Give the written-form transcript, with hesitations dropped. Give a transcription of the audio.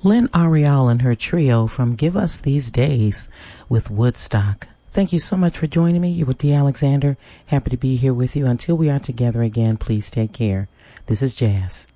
Lynn Ariel and her trio from Give Us These Days with Woodstock. Thank you so much for joining me. You're with Dee Alexander. Happy to be here with you. Until we are together again, please take care. This is Jazz.